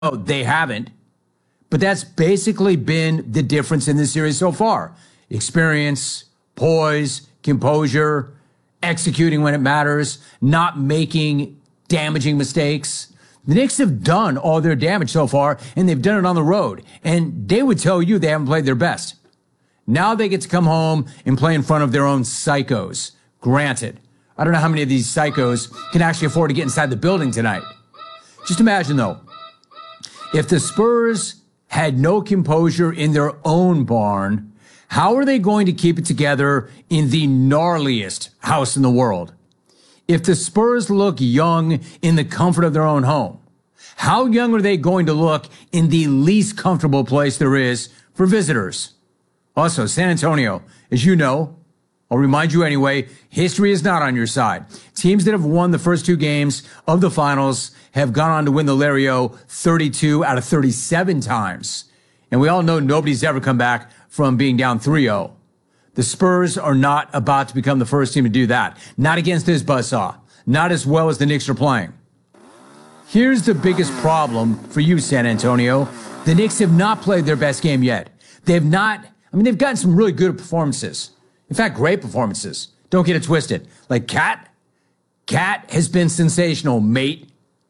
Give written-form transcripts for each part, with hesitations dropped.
they haven't. But that's basically been the difference in this series so far. Experience, poise, composure, executing when it matters, not making damaging mistakes. The Knicks have done all their damage so far, and they've done it on the road. And they would tell you they haven't played their best. Now they get to come home and play in front of their own psychos. Granted, I don't know how many of these psychos can actually afford to get inside the building tonight. Just imagine, though, if the Spurs had no composure in their own barn, how are they going to keep it together in the gnarliest house in the world? If the Spurs look young in the comfort of their own home, how young are they going to look in the least comfortable place there is for visitors? Also, San Antonio, as you know, I'll remind you anyway, history is not on your side. Teams that have won the first two games of the finals have gone on to win the Lario 32 out of 37 times. And we all know nobody's ever come back from being down 3-0. The Spurs are not about to become the first team to do that. Not against this buzzsaw. Not as well as the Knicks are playing. Here's the biggest problem for you, San Antonio. The Knicks have not played their best game yet. They've gotten some really good performances. In fact, great performances. Don't get it twisted. Like Cat has been sensational, mate.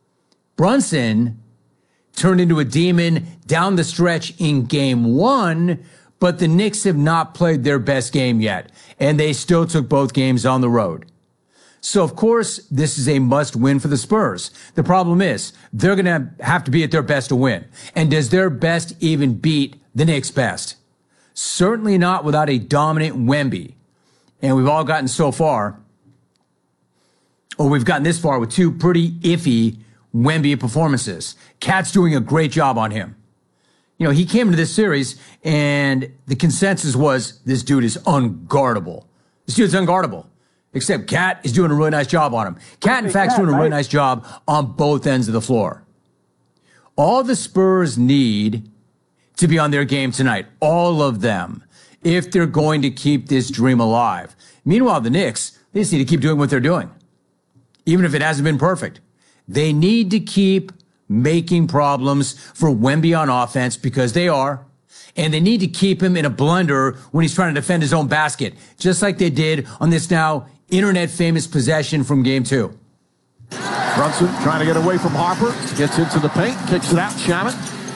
Brunson turned into a demon down the stretch in game one, but the Knicks have not played their best game yet, and they still took both games on the road. So, of course, this is a must-win for the Spurs. The problem is, they're going to have to be at their best to win. And does their best even beat the Knicks' best? Certainly not without a dominant Wemby. And we've all gotten so far, or we've gotten this far with two pretty iffy Wemby performances. Cat's doing a great job on him. You know, he came into this series and the consensus was this dude is unguardable. This dude's unguardable. Except Cat is doing a really nice job on him. Cat, in fact, is doing a really nice job on both ends of the floor. All the Spurs need to be on their game tonight, all of them, if they're going to keep this dream alive. Meanwhile, the Knicks, they just need to keep doing what they're doing, even if it hasn't been perfect. They need to keep making problems for Wemby on offense because they are, and they need to keep him in a blender when he's trying to defend his own basket, just like they did on this now internet-famous possession from Game 2. Brunson trying to get away from Harper, gets into the paint, kicks it out, Shamet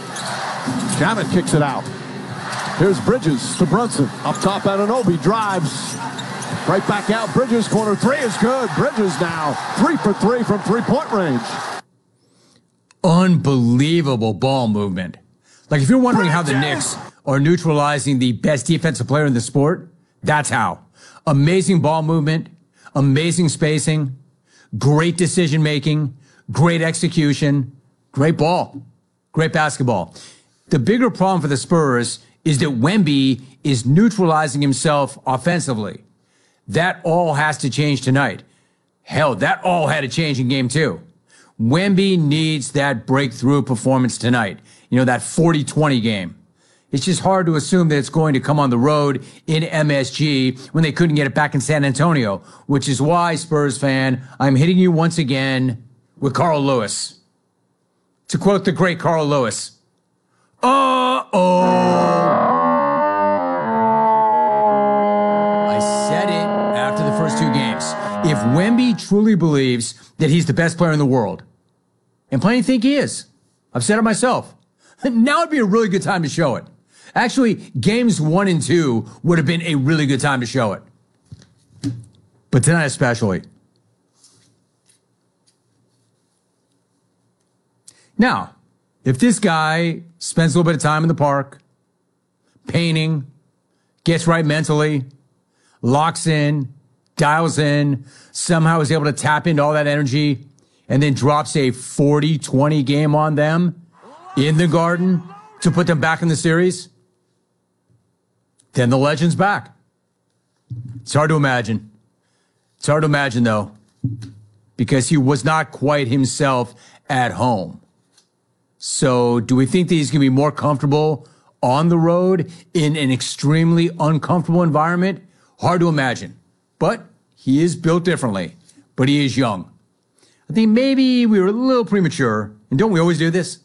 kicks it out. Here's Bridges to Brunson. Up top, Anunoby drives. Right back out. Bridges, corner three is good. Bridges now 3 for 3 from three-point range. Unbelievable ball movement. Like, if you're wondering how the Knicks are neutralizing the best defensive player in the sport, that's how. Amazing ball movement, amazing spacing, great decision-making, great execution, great ball, great basketball. The bigger problem for the Spurs is that Wemby is neutralizing himself offensively. That all has to change tonight. Hell, that all had to change in Game 2. Wemby needs that breakthrough performance tonight. You know, that 40-20 game. It's just hard to assume that it's going to come on the road in MSG when they couldn't get it back in San Antonio, which is why, Spurs fan, I'm hitting you once again with Carl Lewis. To quote the great Carl Lewis, uh-oh. I said it after the first two games. If Wemby truly believes that he's the best player in the world, and plenty think he is, I've said it myself, now would be a really good time to show it. Actually, games 1 and 2 would have been a really good time to show it. But tonight especially. Now, if this guy spends a little bit of time in the park, painting, gets right mentally, locks in, dials in, somehow is able to tap into all that energy, and then drops a 40-20 game on them in the Garden to put them back in the series, then the legend's back. It's hard to imagine. It's hard to imagine, though, because he was not quite himself at home. So do we think that he's going to be more comfortable on the road in an extremely uncomfortable environment? Hard to imagine. But he is built differently. But he is young. I think maybe we were a little premature. And don't we always do this?